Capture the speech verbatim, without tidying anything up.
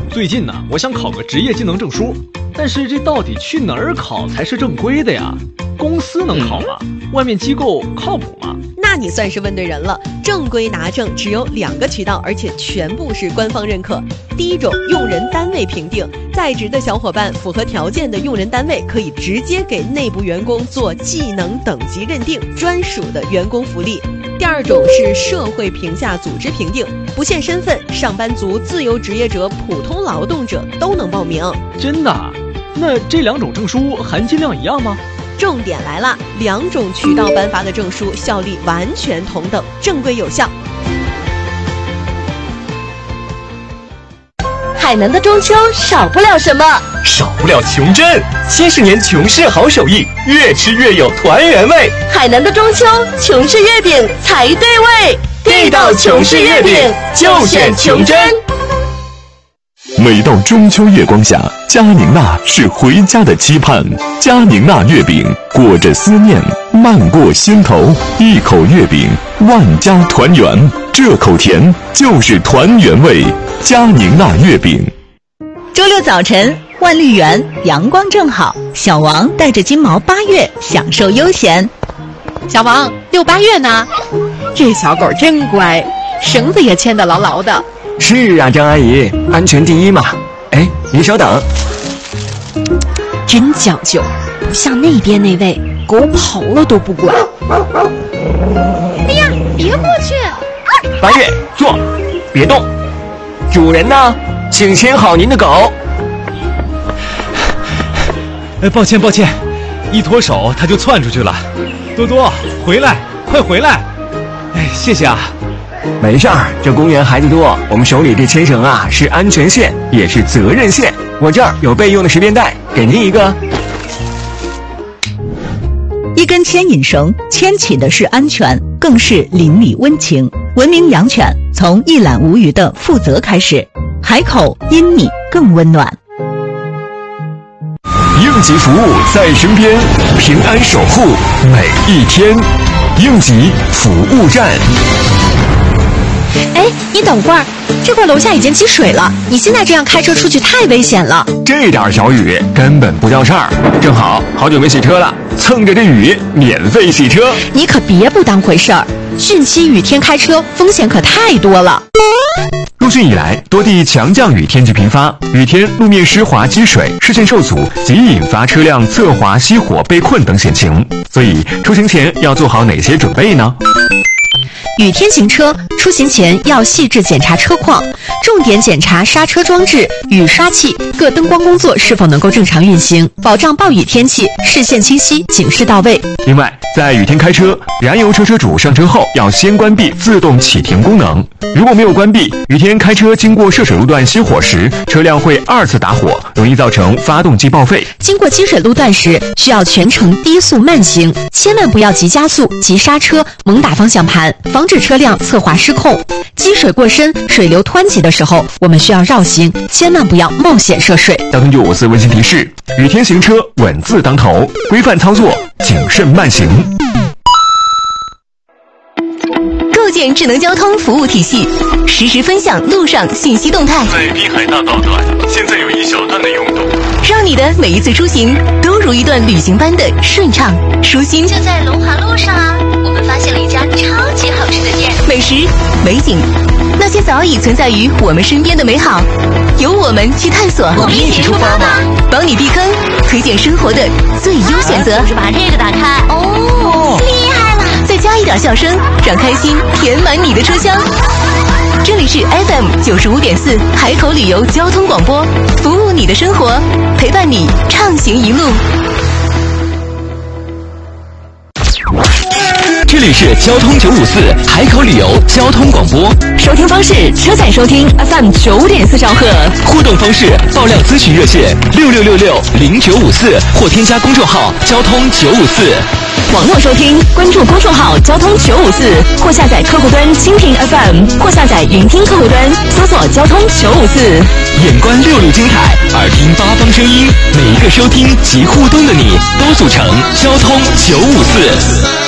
最近呢，我想考个职业技能证书，但是这到底去哪儿考才是正规的呀？公司能考吗？嗯、外面机构靠谱吗？ 那你算是问对人了。正规拿证只有两个渠道，而且全部是官方认可。第一种，用人单位评定，在职的小伙伴符合条件的用人单位可以直接给内部员工做技能等级认定，专属的员工福利。第二种是社会评价组织评定，不限身份，上班族、自由职业者、普通劳动者都能报名。 真的？那这两种证书含金量一样吗？ 重点来了，两种渠道颁发的证书效力完全同等，正规有效。 海南的中秋少不了什么？ 少不了琼珍，七十年琼氏好手艺，越吃越有团圆味。 海南的中秋，琼氏月饼才对味， 地道琼氏月饼就选琼珍。 每到中秋月光下，佳宁娜是回家的期盼。佳宁娜月饼裹着思念，漫过心头，一口月饼，万家团圆。这口甜就是团圆味。佳宁娜月饼。 周六早晨，万绿园阳光正好，小王带着金毛八月享受悠闲。 小王，六八月呢？这小狗真乖，绳子也牵得牢牢的。 是啊，张阿姨，安全第一嘛。哎，您稍等。 真讲究，不像那边那位，狗跑了都不管。 哎呀，别过去！ 八月，坐，别动。主人呢？请牵好您的狗。 哎，抱歉抱歉，一脱手它就窜出去了。多多，回来，快回来！哎，谢谢啊。 没事儿，这公园孩子多，我们手里这牵绳啊是安全线，也是责任线。我这儿有备用的十便带，给您一个。 一根牵引绳，牵起的是安全，更是邻里温情。文明养犬，从一览无余的负责开始。海口因你更温暖。 应急服务在身边，平安守护每一天。应急服务站。 哎，你等会儿，这块楼下已经积水了，你现在这样开车出去太危险了。 这点小雨根本不叫事儿，正好好久没洗车了，蹭着这雨免费洗车。 你可别不当回事儿，汛期雨天开车风险可太多了。 入汛以来，多地强降雨天气频发，雨天路面湿滑积水，视线受阻，极易引发车辆侧滑、熄火、被困等险情。所以出行前要做好哪些准备呢？ 雨天行车，出行前要细致检查车况，重点检查刹车装置、雨刷器、各灯光工作是否能够正常运行，保障暴雨天气视线清晰、警示到位。 另外，在雨天开车，燃油车车主上车后要先关闭自动启停功能。如果没有关闭，雨天开车经过涉水路段熄火时，车辆会二次打火，容易造成发动机报废。 经过积水路段时，需要全程低速慢行，千万不要急加速、急刹车、猛打方向盘，防止车辆侧滑失控。积水过深、水流湍急的时候，我们需要绕行，千万不要冒险涉水。 交通九五四温馨提示：雨天行车稳字当头，规范操作，谨慎慢行。 构建智能交通服务体系，实时分享路上信息动态。 在滨海大道段，现在有一小段的拥堵， 让你的每一次出行都如一段旅行般的顺畅舒心。 就在龙华路上啊，我们发现了一家超级好吃的店， 美食、美景，那些早已存在于我们身边的美好，由我们去探索。 我们一起出发吧， 帮你避坑，推荐生活的最优选择。 就是把这个打开，哦，厉害了！ 再加一点笑声，让开心填满你的车厢。这里是 F M 九十五点四海口旅游交通广播，服务你的生活，陪伴你畅行一路。 这里是交通九五四海口旅游交通广播， 收听方式：车载收听 F M 九点四兆赫， 互动方式：爆料咨询热线六六六六零九五四或添加公众号交通九五四。 网络收听，关注公众号交通九五四，或下载客户端蜻蜓 F M， 或下载云听客户端，搜索交通九五四。 眼观六路精彩，耳听八方声音，每一个收听及互动的你，都组成交通九五四。